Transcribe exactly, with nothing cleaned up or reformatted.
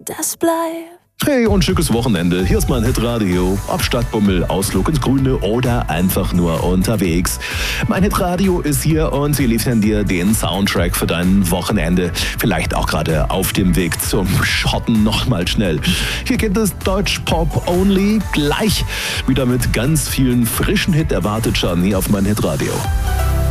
das bleibt. Hey und schickes Wochenende. Hier ist mein Hitradio. Ob Stadtbummel, Ausflug ins Grüne oder einfach nur unterwegs. Mein Hitradio ist hier und wir liefern dir den Soundtrack für dein Wochenende. Vielleicht auch gerade auf dem Weg zum Schotten nochmal schnell. Hier geht es Deutsch-Pop only. Gleich wieder mit ganz vielen frischen Hit erwartet schon hier auf mein Hitradio.